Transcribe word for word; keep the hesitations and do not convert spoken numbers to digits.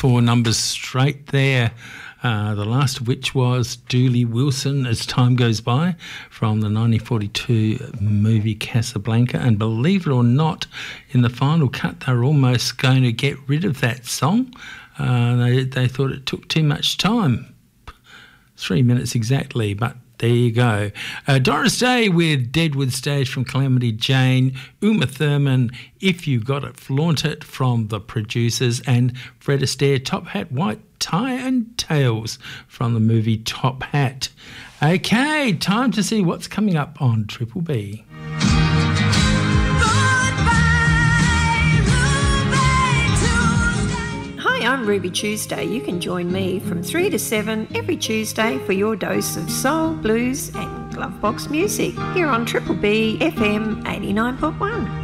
four numbers straight there. Uh, the last of which was Dooley Wilson, As Time Goes By, from the nineteen forty-two movie Casablanca. And believe it or not, in the final cut, they were almost going to get rid of that song. Uh, they, they thought it took too much time. Three minutes exactly, but there you go. Uh, Doris Day with Deadwood Stage from Calamity Jane, Uma Thurman, If You Got It, Flaunt It from The Producers, and Fred Astaire, Top Hat, White Tie and Tails from the movie Top Hat. Okay, time to see what's coming up on Triple B. I'm Ruby Tuesday. You can join me from three to seven every Tuesday for your dose of soul, blues and glovebox music here on Triple B F M eighty-nine point one.